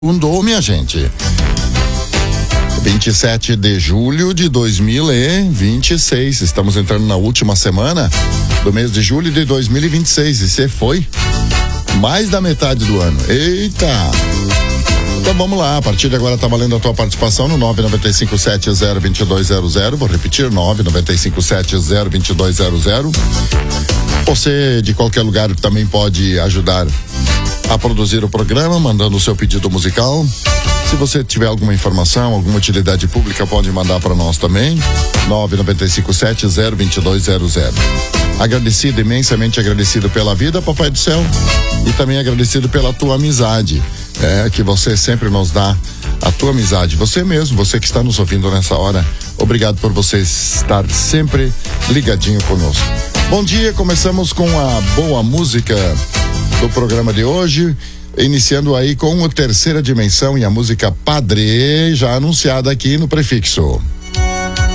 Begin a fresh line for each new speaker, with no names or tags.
Segundou, minha gente. 27 de julho de 2026. Estamos entrando na última semana do mês de julho de 2026. E você foi mais da metade do ano. Eita! Então vamos lá, a partir de agora tá valendo a tua participação no 995702200. Vou repetir, 995702200. Você de qualquer lugar também pode ajudar a produzir o programa, mandando o seu pedido musical. Se você tiver alguma informação, alguma utilidade pública, pode mandar para nós também. 995702200. Agradecido, imensamente agradecido pela vida, Papai do Céu, e também agradecido pela tua amizade, que você sempre nos dá, a tua amizade. Você mesmo, você que está nos ouvindo nessa hora, obrigado por você estar sempre ligadinho conosco. Bom dia, começamos com a boa música do programa de hoje, iniciando aí com o Terceira Dimensão e a música Padre, já anunciada aqui no prefixo.